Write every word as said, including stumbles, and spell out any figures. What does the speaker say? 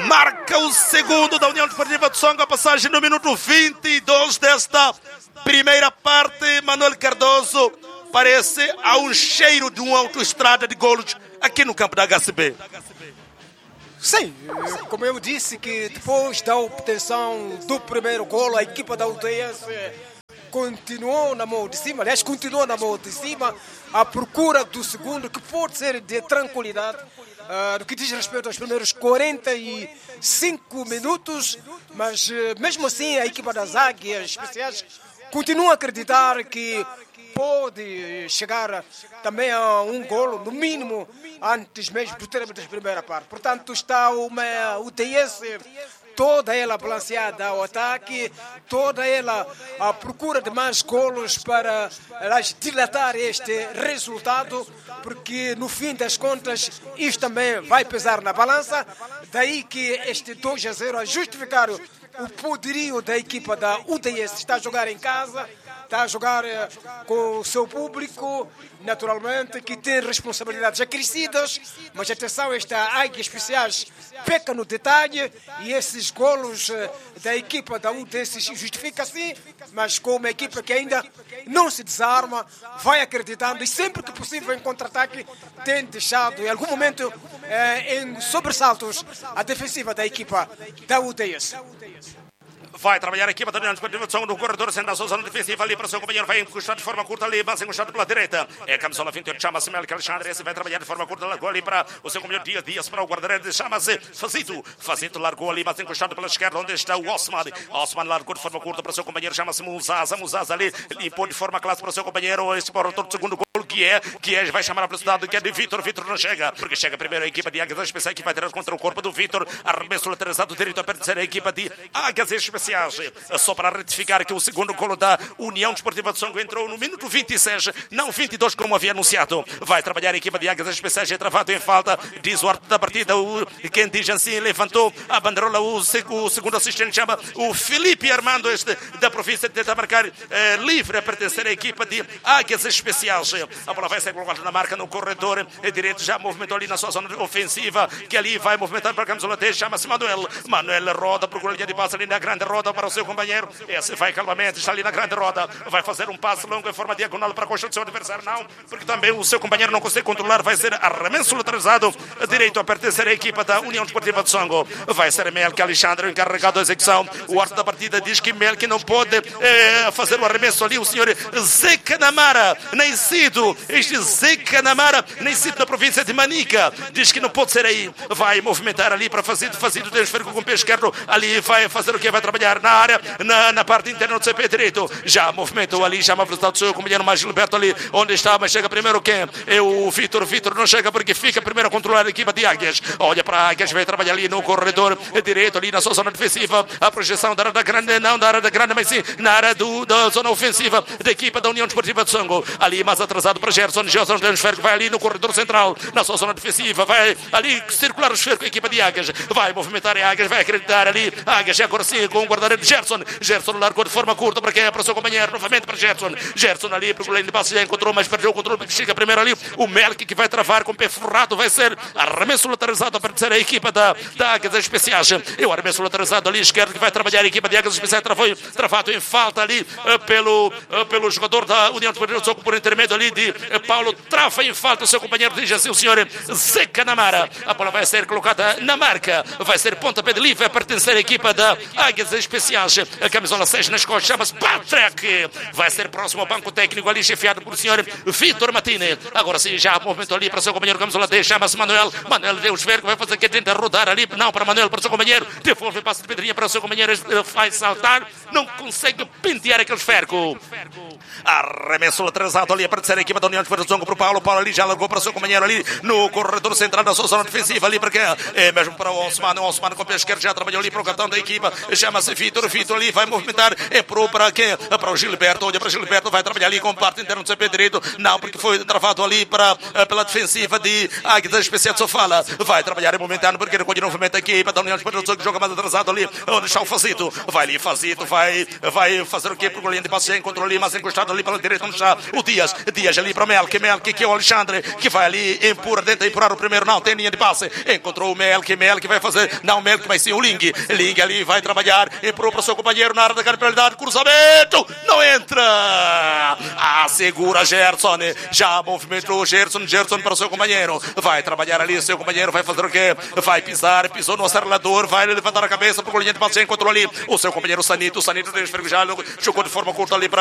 marca o segundo da União Desportiva de Songo, a passagem no minuto vinte e dois desta primeira parte. Manuel Cardoso, parece há um cheiro de uma autoestrada de golos aqui no campo da H C B. Sim, como eu disse, que depois da obtenção do primeiro golo, a equipa da U T S continuou na mão de cima, aliás, continuou na mão de cima, à procura do segundo, que pode ser de tranquilidade, uh, no que diz respeito aos primeiros quarenta e cinco minutos, mas uh, mesmo assim a equipa das Águias Especiais continua a acreditar que pode chegar também a um golo, no mínimo, antes mesmo do término da primeira parte. Portanto, está uma U T S toda ela balanceada ao ataque, toda ela à procura de mais golos para elas dilatar este resultado, porque no fim das contas isto também vai pesar na balança. Daí que este dois a zero a justificar o poderio da equipa da U T S. Está a jogar em casa, está a jogar com o seu público, naturalmente, que tem responsabilidades acrescidas, mas atenção, esta Águia Especiais peca no detalhe e esses golos da equipa da U T S justifica sim, mas com uma equipa que ainda não se desarma, vai acreditando e sempre que possível em contra-ataque tem deixado em algum momento eh, em sobressaltos a defensiva da equipa da U T S. Vai trabalhar a equipa da União Desportiva de Songo no corredor, sendo a sua zona defensiva ali para o seu companheiro. Vai encostar de forma curta ali, mas encostado pela direita. É a camisola vinte e oito, chama-se Melk Alexandre. Esse vai trabalhar de forma curta, largou ali para o seu companheiro Dias. Dias para o guarda-redes, chama-se Fazito. Fazito largou ali, mas encostado pela esquerda, onde está o Osman. Osman largou de forma curta para o seu companheiro, chama-se Muzaza. Muzaza ali limpou de forma classe para o seu companheiro. Esse para o autor do segundo gol, que é, que é, vai chamar a velocidade, que é de Vitor. Vitor não chega, porque chega primeiro a equipa de Águias Especiais, que vai tirar contra o corpo do Vitor. Arremesso lateralizado direito a pertencer a equipa de Águias Especiais. Só para retificar que o segundo golo da União Desportiva de Songo entrou no minuto vinte e seis, não vinte e dois como havia anunciado. Vai trabalhar a equipa de Águias Especiais, é travado em falta, diz o árbitro da partida, o, quem diz assim, levantou a banderola, o, o segundo assistente chama o Felipe Armando, este da província, tenta marcar eh, livre a pertencer à equipa de Águias Especiais. A bola vai ser colocada na marca no corredor é direito, já movimentou ali na sua zona ofensiva, que ali vai movimentar para a camisola dele, chama-se Manuel. Manuel roda, procura a linha de passe ali na grande roda para o seu companheiro. Esse vai calmamente, está ali na grande roda, vai fazer um passe longo em forma diagonal para a coxa do seu adversário, não, porque também o seu companheiro não consegue controlar, vai ser arremesso lateralizado, direito a pertencer à equipa da União Desportiva de Songo. Vai ser Melk Alexandre, encarregado da execução. O árbitro da partida diz que Melk não pode é, fazer o arremesso ali, o senhor Zeca Namara, nascido, este Zeca Namara, nascido na província de Manica, diz que não pode ser aí, vai movimentar ali para fazer, fazer o desfergo com o pé esquerdo, ali vai fazer o que? Vai trabalhar na área, Na, na parte interna do C P direito, já movimentou ali, já uma velocidade do seu companheiro mais Gilberto ali, onde está, mas chega primeiro quem? É o Vitor. Vitor não chega porque fica primeiro a controlar a equipa de Águias. Olha para a Águias, vai trabalhar ali no corredor direito, ali na sua zona defensiva, a projeção da área da grande, não da área da grande, mas sim na área do, da zona ofensiva da equipa da União Desportiva de Songo. Ali mais atrasado para Gerson, Gerson Esfero, vai ali no corredor central, na sua zona defensiva, vai ali circular o esfero com a equipa de Águias, vai movimentar a Águias, vai acreditar ali, Águias agora sim com o guarda-redes Gerson. Gerson largou de forma curta para quem é para o seu companheiro, novamente para Gerson. Gerson ali, para o lane de passe, já encontrou, mas perdeu o controle, porque chega primeiro ali o Melk, que vai travar com o pé forrado, vai ser arremesso lateralizado a pertencer à equipa da, da Águias Especiais. E o arremesso lateralizado ali, esquerdo, que vai trabalhar a equipa de Águias Especiais, travou, travado em falta ali uh, pelo, uh, pelo jogador da União Desportiva de Songo, por intermédio ali de uh, Paulo, trava em falta o seu companheiro, diz assim o senhor Zeca Namara. A bola vai ser colocada na marca, vai ser pontapé de livre a pertencer à equipa da Águias Especiais. A camisola seis nas costas, chama-se Patrick, vai ser próximo ao banco técnico ali, chefiado por o senhor Vitor Matine. Agora sim, já movimentou ali para o seu companheiro, camisola dez, chama-se Manuel. Manuel deu o esfero, vai fazer que tenta rodar ali, não para Manuel, para o seu companheiro, devolve passo de pedrinha para o seu companheiro, vai saltar, não consegue pentear aquele esfero. Arremesso atrasado ali a pertencer a equipa da União de Songo para o Paulo. Paulo ali já largou para o seu companheiro ali no corredor central da sua zona defensiva ali para quem? É mesmo para o Osman. O Osman com o pé esquerdo já trabalhou ali para o cartão da equipa, chama-se Vitor. Vitor ali vai movimentar, é pro para quem? Para o Gilberto. Olha para o Gilberto, vai trabalhar ali com parte interna do C P direito, não, porque foi travado ali para, pela defensiva de Águias Especial de Sofala. Vai trabalhar em momentâneo, porque recolhe novamente a equipa da União de Songo, que joga mais atrasado ali, onde está o Fazito. Vai ali, Fazito, vai, vai fazer o quê? Por linha de passe, encontrou ali, mas encostado ali pela direita, onde está o Dias. Dias ali ali para Melk, Melk que é o Alexandre, que vai ali, empurra, tenta empurrar o primeiro, não, tem linha de passe, encontrou o Melk, Melk vai fazer, não, Melk vai sim o Ling, Ling ali vai trabalhar, empurrou para o seu companheiro na área da carpelidade, cruzamento, não entra, assegura Gerson, já movimentou Gerson, Gerson para o seu companheiro, vai trabalhar ali, seu companheiro vai fazer o quê? Vai pisar, pisou no acelerador, vai levantar a cabeça para o linha de passe, encontrou ali o seu companheiro Sanito, o Sanito deixa já jogou de forma curta ali para